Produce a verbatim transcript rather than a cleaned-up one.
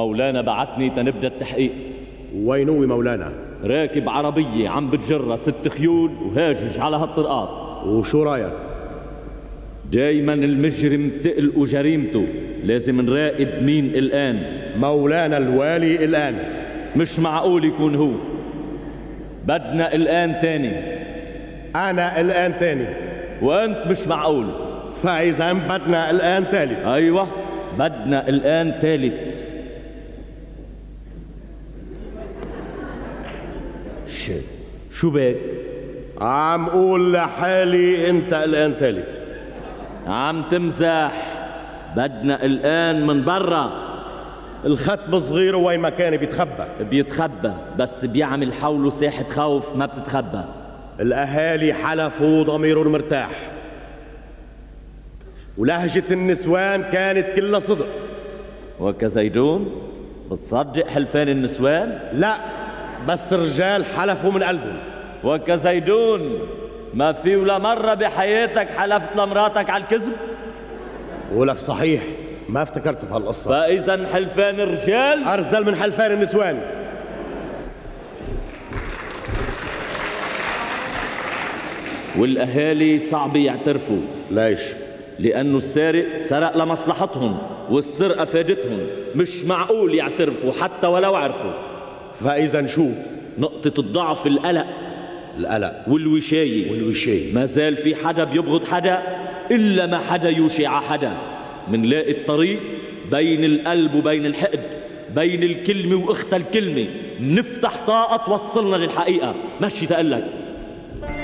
مولانا بعتني تنبدأ التحقيق. وين هو مولانا؟ راكب عربية عم بتجرى ست خيول وهاجج على هالطرقات. وشو رايك؟ دايما المجرم تقل وجريمته لازم نراقب مين الآن. مولانا الوالي الآن. مش معقول يكون هو. بدنا الآن تاني. أنا الآن تاني. وأنت مش معقول. فإذا بدنا الآن ثالث. أيوة بدنا الآن ثالث. شو شو بك؟ عم قول لحالي أنت الآن ثالث. عم تمزح. بدنا الآن من برا. الختم صغير وين ما كان بيتخبى. بيتخبى بس بيعمل حوله ساحة خوف ما بتتخبى. الأهالي حلفوا ضميره مرتاح، ولهجة النسوان كانت كلها صدق. وكزيدون بتصدق حلفان النسوان؟ لا بس الرجال حلفوا من قلبهم. وكزيدون ما في ولا مرة بحياتك حلفت لمراتك على الكذب؟ ولك صحيح ما افتكرت بهالقصة. فإذا حلفان الرجال أرزل من حلفان النسوان. والأهالي صعب يعترفوا. ليش؟ لأنه السارق سرق لمصلحتهم والسرقة فادتهم. مش معقول يعترفوا حتى ولو عرفوا. فإذا شو؟ نقطة الضعف القلق. القلق والوشاية. والوشاية. ما زال في حدا بيبغض حدا إلا ما حدا يوشع حدا. منلاقي الطريق بين القلب وبين الحقد، بين الكلمة وأختها الكلمة. نفتح طاقة توصلنا للحقيقة. مشي تقلك.